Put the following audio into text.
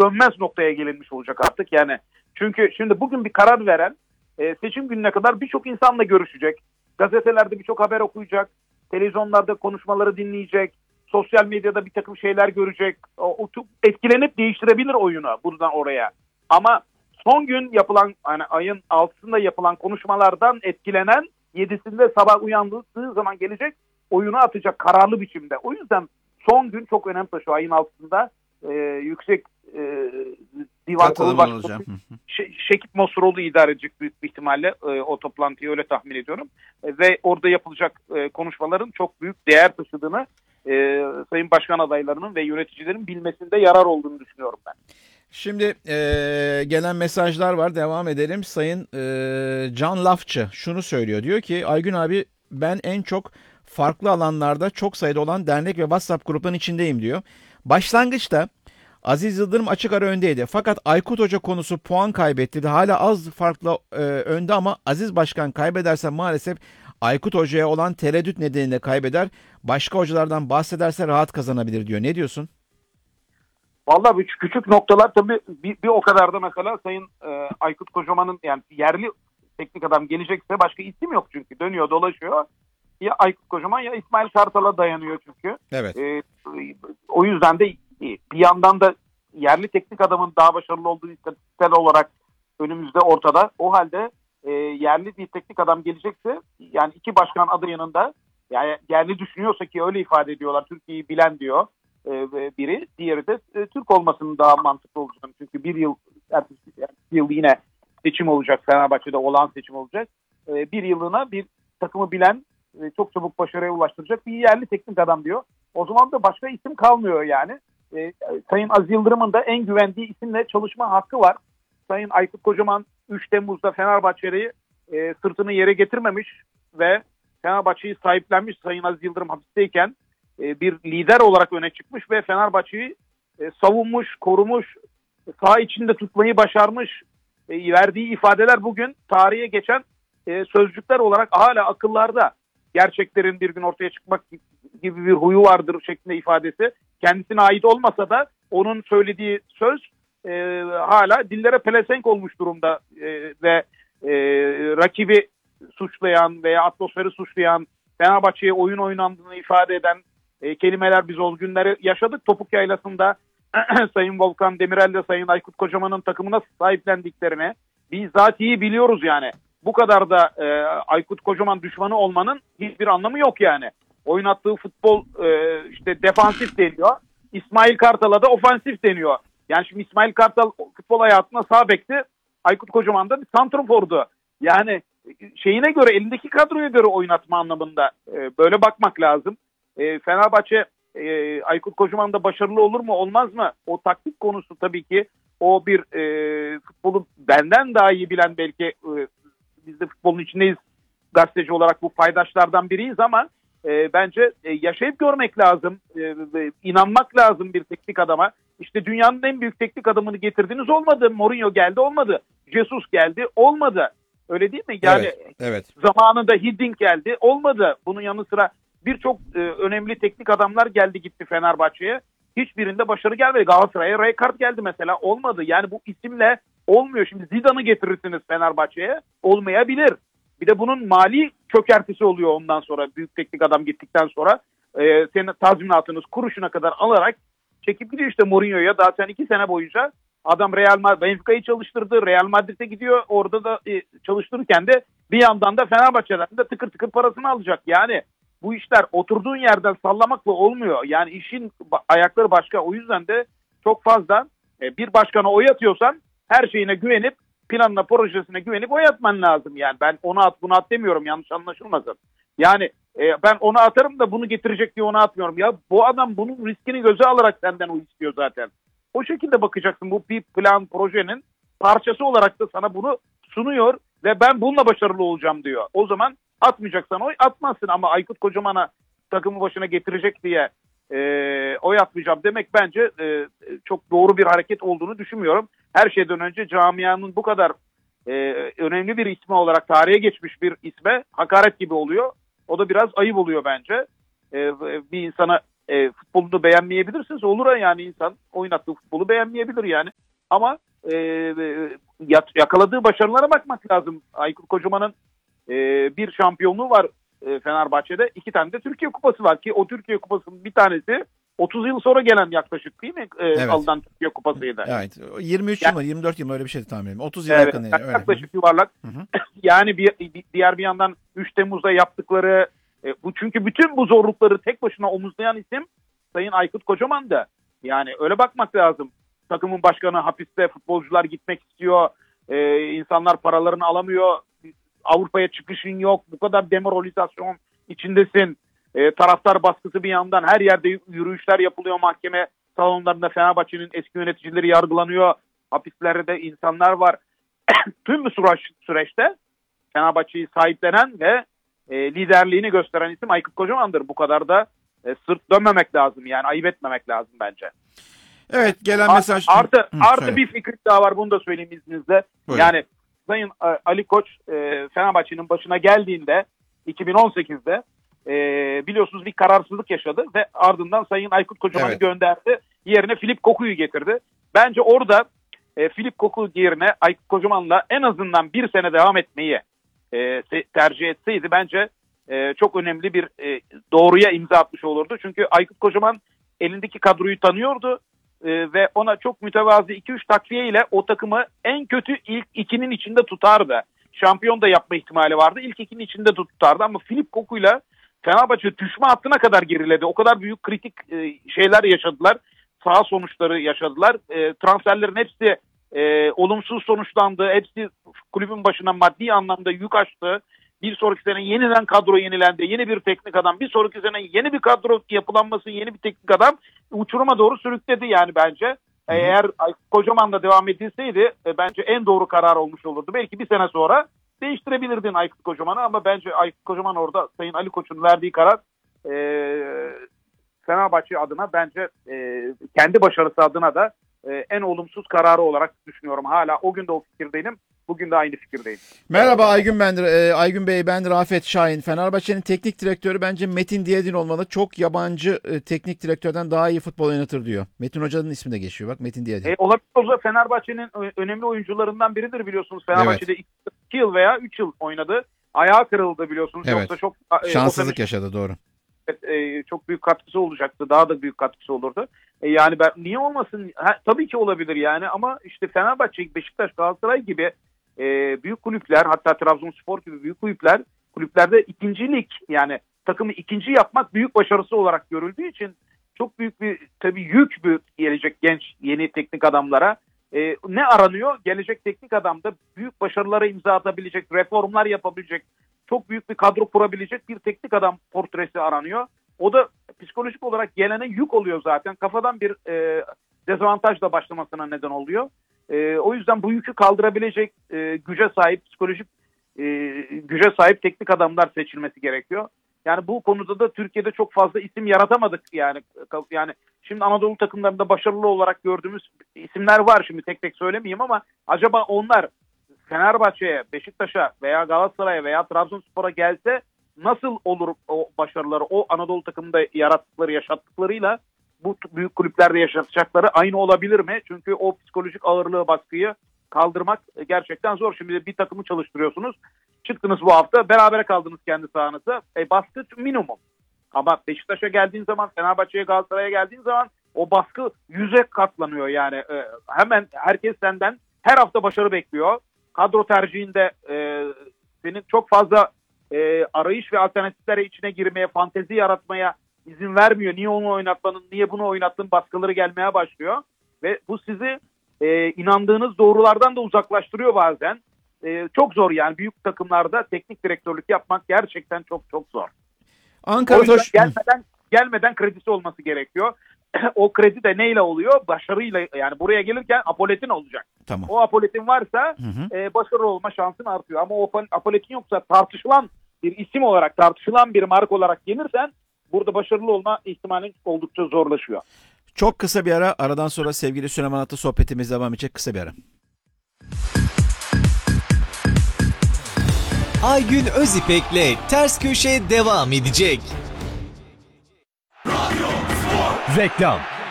dönmez noktaya gelinmiş olacak artık yani. Çünkü şimdi bugün bir karar veren seçim gününe kadar birçok insanla görüşecek. Gazetelerde birçok haber okuyacak. Televizyonlarda konuşmaları dinleyecek. Sosyal medyada bir takım şeyler görecek. Etkilenip değiştirebilir oyunu buradan oraya. Ama son gün yapılan, hani ayın 6'sında yapılan konuşmalardan etkilenen 7'sinde sabah uyandığı zaman gelecek, oyunu atacak kararlı biçimde. O yüzden son gün çok önem taşıyor. Ayın 6'sında Yüksek Divan Kurulu Başkanı Şekip Mosuroğlu idare edecek büyük bir ihtimalle o toplantıyı, öyle tahmin ediyorum. Ve orada yapılacak konuşmaların çok büyük değer taşıdığını Sayın Başkan adaylarının ve yöneticilerin bilmesinde yarar olduğunu düşünüyorum ben. Şimdi gelen mesajlar var, devam edelim. Sayın Can Lafçı şunu söylüyor, diyor ki Aygün abi, ben en çok farklı alanlarda çok sayıda olan dernek ve WhatsApp gruplarının içindeyim diyor. Başlangıçta Aziz Yıldırım açık ara öndeydi. Fakat Aykut Hoca konusu puan kaybetti. Hala az farklı önde ama Aziz Başkan kaybederse maalesef Aykut Hoca'ya olan tereddüt nedeniyle kaybeder. Başka hocalardan bahsederse rahat kazanabilir diyor. Ne diyorsun? Vallahi küçük noktalar tabii bir o kadar da mesela Sayın Aykut Kocaman'ın, yani yerli teknik adam gelecekse başka isim yok çünkü. Dönüyor dolaşıyor. Ya Aykut Kocaman ya İsmail Kartal'a dayanıyor çünkü. Evet. O yüzden de bir yandan da yerli teknik adamın daha başarılı olduğu istatistiksel olarak önümüzde ortada. O halde yerli bir teknik adam gelecekse, yani iki başkan adı yanında, yani yerli düşünüyorsa, ki öyle ifade ediyorlar, Türkiye'yi bilen diyor biri. Diğeri de Türk olmasının daha mantıklı olacağını. Çünkü bir yıl yine seçim olacak. Fenerbahçe'de olan seçim olacak. Bir yıllığına bir takımı bilen, çok çabuk başarıya ulaştıracak bir yerli teknik adam diyor. O zaman da başka isim kalmıyor yani. Sayın Aziz Yıldırım'ın da en güvendiği isimle çalışma hakkı var. Sayın Aykut Kocaman 3 Temmuz'da Fenerbahçe'yi sırtını yere getirmemiş ve Fenerbahçe'yi sahiplenmiş. Sayın Aziz Yıldırım hapisteyken bir lider olarak öne çıkmış ve Fenerbahçe'yi savunmuş, korumuş, saha içinde tutmayı başarmış. Verdiği ifadeler bugün tarihe geçen sözcükler olarak hala akıllarda. Gerçeklerin bir gün ortaya çıkmak gibi bir huyu vardır şeklinde ifadesi. Kendisine ait olmasa da onun söylediği söz hala dillere pelesenk olmuş durumda ve rakibi suçlayan veya atmosferi suçlayan, Fenerbahçe'ye oyun oynandığını ifade eden kelimeler, biz o günleri yaşadık. Topuk Yaylası'nda Sayın Volkan Demirel de Sayın Aykut Kocaman'ın takımına sahiplendiklerini bizzatihi biliyoruz yani. Bu kadar da Aykut Kocaman düşmanı olmanın hiçbir anlamı yok yani. Oynattığı futbol işte defansif deniyor. İsmail Kartal'a da ofansif deniyor. Yani şimdi İsmail Kartal futbol hayatında sağ bekti. Aykut Kocaman da bir santrfordu. Yani şeyine göre, elindeki kadroya göre oynatma anlamında böyle bakmak lazım. Fenerbahçe Aykut Kocaman da başarılı olur mu olmaz mı? O taktik konusu tabii ki, o bir futbolu benden daha iyi bilen, belki biz de futbolun içindeyiz gazeteci olarak, bu paydaşlardan biriyiz ama bence yaşayıp görmek lazım, inanmak lazım bir teknik adama. İşte dünyanın en büyük teknik adamını getirdiniz, olmadı. Mourinho geldi, olmadı. Jesus geldi, olmadı. Öyle değil mi? Yani evet. Zamanında Hiddink geldi, olmadı. Bunun yanı sıra birçok önemli teknik adamlar geldi gitti Fenerbahçe'ye. Hiçbirinde başarı gelmedi. Galatasaray'a Rijkaard geldi mesela, olmadı. Yani bu isimle olmuyor. Şimdi Zidane'ı getirirsiniz Fenerbahçe'ye, olmayabilir. Bir de bunun mali çökertisi oluyor ondan sonra. Büyük teknik adam gittikten sonra senin tazminatınız kuruşuna kadar alarak çekip gidiyor işte Mourinho'ya. Daha sen 2 sene boyunca adam Benfica'yı çalıştırdı. Real Madrid'e gidiyor. Orada da çalıştırırken de bir yandan da Fenerbahçe'den de tıkır tıkır parasını alacak. Yani bu işler oturduğun yerden sallamakla olmuyor. Yani işin ayakları başka. O yüzden de çok fazla bir başkana oy atıyorsan her şeyine güvenip, planına, projesine güvenip oy atman lazım. Yani ben onu at bunu at demiyorum, yanlış anlaşılmasın. Yani ben onu atarım da bunu getirecek diye onu atmıyorum. Ya bu adam bunun riskini göze alarak senden oy istiyor zaten. O şekilde bakacaksın. Bu bir plan, projenin parçası olarak da sana bunu sunuyor ve ben bununla başarılı olacağım diyor. O zaman atmayacaksan oy atmazsın, ama Aykut Kocaman'a takımı başına getirecek diye oy atmayacağım demek bence çok doğru bir hareket olduğunu düşünmüyorum. Her şeyden önce camianın bu kadar önemli bir ismi olarak tarihe geçmiş bir isme hakaret gibi oluyor. O da biraz ayıp oluyor bence. Bir insana futbolunu beğenmeyebilirsiniz. Olur ya, yani insan oynattığı futbolu beğenmeyebilir yani. Ama yakaladığı başarılara bakmak lazım. Aykut Kocaman'ın bir şampiyonluğu var Fenerbahçe'de. 2 tane de Türkiye Kupası var ki o Türkiye Kupası'nın bir tanesi 30 yıl sonra gelen yaklaşık değil mi? Evet. Alınan Türkiye Kupası'ydı. Evet. 23 yıl mı 24 yıl mı öyle bir şeydi tahminim. 30 yıl Evet, yakın. yaklaşık yuvarlak. Yani diğer bir yandan 3 Temmuz'da yaptıkları bu, çünkü bütün bu zorlukları tek başına omuzlayan isim Sayın Aykut Kocaman'dı. Yani öyle bakmak lazım. Takımın başkanı hapiste, futbolcular gitmek istiyor. İnsanlar paralarını alamıyor. Avrupa'ya çıkışın yok. Bu kadar demoralizasyon içindesin. Taraftar baskısı bir yandan, her yerde yürüyüşler yapılıyor, mahkeme salonlarında Fenerbahçe'nin eski yöneticileri yargılanıyor. Hapislerde insanlar var. Tüm bu süreçte Fenerbahçe'yi sahiplenen ve liderliğini gösteren isim Aykut Kocaman'dır. Bu kadar da sırt dönmemek lazım, yani ayıp etmemek lazım bence. Evet, gelen mesaj. Artı bir fikrim daha var, bunu da söyleyeyim izninizle. Buyurun. Yani Sayın Ali Koç Fenerbahçe'nin başına geldiğinde 2018'de biliyorsunuz bir kararsızlık yaşadı ve ardından Sayın Aykut Kocaman'ı gönderdi. Yerine Filip Koku'yu getirdi. Bence orada Filip Koku yerine Aykut Kocaman'la en azından bir sene devam etmeyi tercih etseydi bence çok önemli bir doğruya imza atmış olurdu. Çünkü Aykut Kocaman elindeki kadroyu tanıyordu ve ona çok mütevazı 2-3 takviye ile o takımı en kötü ilk 2'nin içinde tutardı. Şampiyon da yapma ihtimali vardı. İlk 2'nin içinde tutardı ama Filip Koku'yla Fenerbahçe düşme hattına kadar geriledi. O kadar büyük kritik şeyler yaşadılar. Saha sonuçları yaşadılar. Transferlerin hepsi olumsuz sonuçlandı. Hepsi kulübün başına maddi anlamda yük açtı. Bir sonraki sene yeniden kadro yenilendi. Yeni bir teknik adam. Bir sonraki sene yeni bir kadro yapılanması, yeni bir teknik adam uçuruma doğru sürükledi yani bence. Eğer Kocaman'la devam edilseydi bence en doğru karar olmuş olurdu. Belki bir sene sonra değiştirebilirdin Aykut Kocaman'ı ama bence Aykut Kocaman orada Sayın Ali Koç'un verdiği karar Fenerbahçe adına bence kendi başarısı adına da en olumsuz kararı olarak düşünüyorum. Hala o gün de o fikirdeyim. Bugün de aynı fikirdeyim. Merhaba Aygün Bey, ben Rafet Şahin. Fenerbahçe'nin teknik direktörü bence Metin Diyedin olmalı. Çok yabancı teknik direktörden daha iyi futbol oynatır diyor. Metin Hoca'nın ismi de geçiyor bak, Metin Diyedin. Olabilir, Fenerbahçe'nin önemli oyuncularından biridir biliyorsunuz. Fenerbahçe'de 2 yıl veya 3 yıl oynadı. Ayağı kırıldı biliyorsunuz. Evet. Yoksa çok şanssızlık yaşadı, doğru. Çok büyük katkısı olacaktı. Daha da büyük katkısı olurdu. Yani niye olmasın? Tabii ki olabilir yani ama işte Fenerbahçe, Beşiktaş, Galatasaray gibi büyük kulüpler, hatta Trabzonspor gibi büyük kulüplerde ikincilik, yani takımı ikinci yapmak büyük başarısı olarak görüldüğü için çok büyük bir tabii yük gelecek genç yeni teknik adamlara. Ne aranıyor? Gelecek teknik adamda büyük başarılara imza atabilecek, reformlar yapabilecek, çok büyük bir kadro kurabilecek bir teknik adam portresi aranıyor. O da psikolojik olarak gelene yük oluyor zaten. Kafadan bir dezavantajla başlamasına neden oluyor. O yüzden bu yükü kaldırabilecek güce sahip, psikolojik güce sahip teknik adamlar seçilmesi gerekiyor. Yani bu konuda da Türkiye'de çok fazla isim yaratamadık yani şimdi Anadolu takımlarında başarılı olarak gördüğümüz isimler var, şimdi tek tek söylemeyeyim ama acaba onlar Fenerbahçe'ye, Beşiktaş'a veya Galatasaray'a veya Trabzonspor'a gelse nasıl olur o başarıları, o Anadolu takımında yarattıkları, yaşattıklarıyla bu büyük kulüplerde yaşatacakları aynı olabilir mi? Çünkü o psikolojik ağırlığı, baskıyı kaldırmak gerçekten zor. Şimdi bir takımı çalıştırıyorsunuz. Çıktınız bu hafta, berabere kaldınız kendi sahanızda. Baskı minimum. Ama Beşiktaş'a geldiğin zaman, Fenerbahçe'ye, Galatasaray'a geldiğin zaman o baskı 100'e katlanıyor. Yani hemen herkes senden her hafta başarı bekliyor. Kadro tercihinde senin çok fazla arayış ve alternatiflere içine girmeye, fantezi yaratmaya izin vermiyor. Niye onu oynatmanın, niye bunu oynattın baskıları gelmeye başlıyor. Ve bu sizi inandığınız doğrulardan da uzaklaştırıyor bazen. Çok zor yani, büyük takımlarda teknik direktörlük yapmak gerçekten çok çok zor. Gelmeden kredisi olması gerekiyor. O kredi de neyle oluyor? Başarıyla, yani buraya gelirken apoletin olacak. Tamam. O apoletin varsa başarılı olma şansın artıyor. Ama o apoletin yoksa, tartışılan bir isim olarak, tartışılan bir marka olarak gelirsen burada başarılı olma ihtimalin oldukça zorlaşıyor. Çok kısa bir ara, aradan sonra sevgili Süleyman Atlı sohbetimiz devam edecek, kısa bir ara. Aygün Özipek'le Ters Köşe devam edecek. Radyo Reklam.